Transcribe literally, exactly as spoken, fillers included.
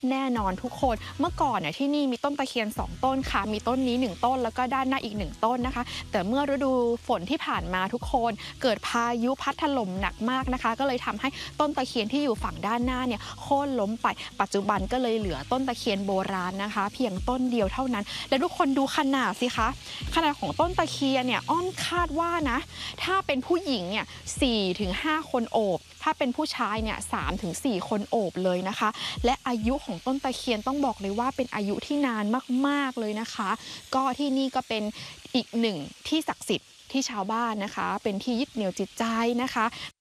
แน่นอนทุกคนเมื่อก่อนเนี่ยที่นี่มีต้นตะเคียนสองต้นค่ะมีต้นนี้หนึ่งต้นแล้วก็ด้านหน้าอีกหนึ่งต้นนะคะแต่เมื่อฤดูฝนที่ผ่านมาทุกคนเกิดพายุพัดถล่มหนักมากนะคะก็เลยทำให้ต้นตะเคียนที่อยู่ฝั่งด้านหน้าเนี่ยโค่นล้มไปปัจจุบันก็เลยเหลือต้นตะเคียนโบราณนะคะเพียงต้นเดียวเท่านั้นและทุกคนดูขนาดสิคะขนาดของต้นตะเคียนเนี่ยอ้อมคาดว่านะถ้าเป็นผู้หญิงเนี่ยสี่ถึงห้าคนโอบถ้าเป็นผู้ชายเนี่ยสามถึงสี่คนโอบเลยนะคะและอายุของต้นตะเคียนต้องบอกเลยว่าเป็นอายุที่นานมากๆเลยนะคะก็ที่นี่ก็เป็นอีกหนึ่งที่ศักดิ์สิทธิ์ที่ชาวบ้านนะคะเป็นที่ยึดเหนี่ยวจิตใจนะคะ